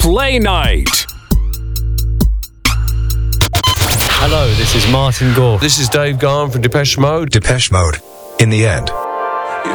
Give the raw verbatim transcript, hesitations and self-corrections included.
Play Night. Hello, this is Martin Gore. This is Dave Garn from Depeche Mode. Depeche Mode. In the end.